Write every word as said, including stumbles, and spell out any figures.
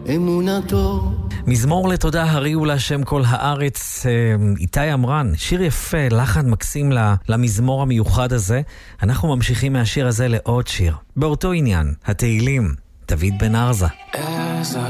אמונתו. מזמור לתודה הריעו להשם כל הארץ, איתי אמרן, שיר יפה, לחן מקסים למזמור המיוחד הזה. אנחנו ממשיכים מהשיר הזה לעוד שיר באותו עניין, התהילים, דוד בן ארזה.